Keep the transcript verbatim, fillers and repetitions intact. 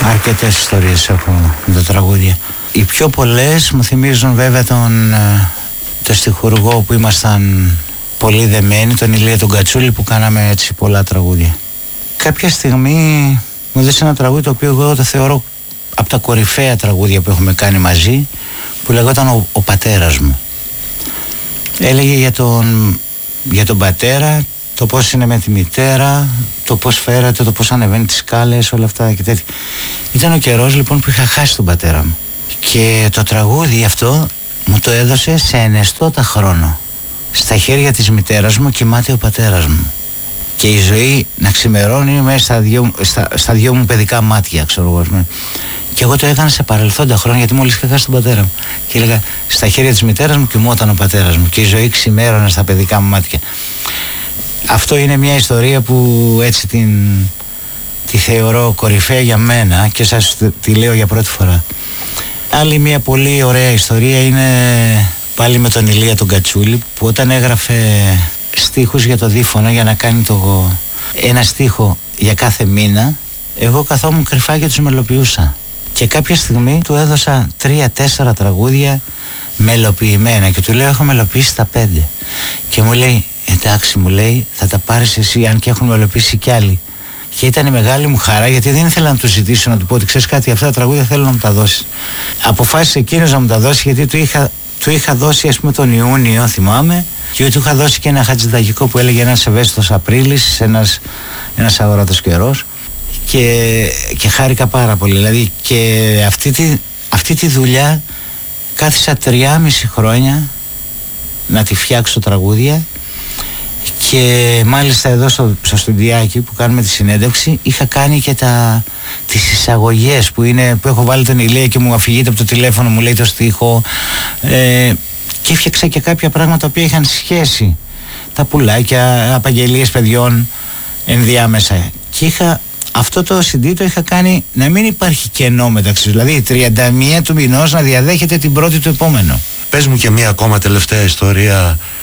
Αρκετές ιστορίες έχω με τα τραγούδια. Οι πιο πολλές μου θυμίζουν βέβαια τον, τον στιχουργό που ήμασταν πολύ δεμένοι, τον Ηλία τον Κατσούλη, που κάναμε έτσι πολλά τραγούδια. Κάποια στιγμή μου έδωσε ένα τραγούδι το οποίο εγώ το θεωρώ από τα κορυφαία τραγούδια που έχουμε κάνει μαζί, που λεγόταν ο, ο πατέρας μου. Έλεγε για τον, για τον πατέρα, το πώς είναι με τη μητέρα, το πώς φέρατε, το πώς ανεβαίνει τις σκάλες, όλα αυτά και τέτοια. Ήταν ο καιρός λοιπόν που είχα χάσει τον πατέρα μου. Και το τραγούδι αυτό μου το έδωσε σε ενεστώτα χρόνο. Στα χέρια της μητέρας μου κοιμάται ο πατέρας μου. Και η ζωή να ξημερώνει μέσα στα δυο, στα, στα δυο μου παιδικά μάτια, ξέρω εγώ. Και εγώ το έκανα σε παρελθόντα χρόνια, γιατί μόλις είχα χάσει τον πατέρα μου. Και έλεγα, στα χέρια της μητέρας μου κοιμόταν ο πατέρας μου. Και η ζωή ξημέρωνε στα παιδικά μου μάτια. Αυτό είναι μια ιστορία που έτσι την, τη θεωρώ κορυφαία για μένα και σας τη λέω για πρώτη φορά. Άλλη μια πολύ ωραία ιστορία είναι πάλι με τον Ηλία τον Κατσούλη, που όταν έγραφε στίχους για το δίφωνο, για να κάνει το, ένα στίχο για κάθε μήνα, εγώ καθόμουν κρυφά και τους μελοποιούσα. Και κάποια στιγμή του έδωσα τρία-τέσσερα τραγούδια μελοποιημένα και του λέω, έχω μελοποιήσει τα πέντε. Και μου λέει, εντάξει, μου λέει, θα τα πάρεις εσύ, αν και έχουν μελοποιήσει κι άλλοι. Και ήταν η μεγάλη μου χαρά, γιατί δεν ήθελα να του ζητήσω, να του πω ότι ξέρεις κάτι, αυτά τα τραγούδια θέλω να μου τα δώσεις. Αποφάσισε εκείνος να μου τα δώσει, γιατί του είχα, του είχα δώσει, ας πούμε, τον Ιούνιο, θυμάμαι, και του είχα δώσει και ένα χατζηδαγικό που έλεγε ένας ευαίσθητος Απρίλης, ένας, ένας αγρότος καιρός. Και, και χάρηκα πάρα πολύ. Δηλαδή, και αυτή τη, αυτή τη δουλειά κάθισα τριάμιση χρόνια να τη φτιάξω τραγούδια. Και μάλιστα εδώ στο, στο στουντιάκι που κάνουμε τη συνέντευξη είχα κάνει και τα, τις εισαγωγές που, είναι, που έχω βάλει τον Ηλία και μου αφηγείται από το τηλέφωνο, μου λέει το στίχο, ε, και έφτιαξα και κάποια πράγματα που είχαν σχέση, τα πουλάκια, απαγγελίες παιδιών ενδιάμεσα. Και είχα, αυτό το σι ντι το είχα κάνει να μην υπάρχει κενό μεταξύ, δηλαδή η τριάντα μία του μηνός να διαδέχεται την πρώτη του επόμενο. Πες μου και μία ακόμα τελευταία ιστορία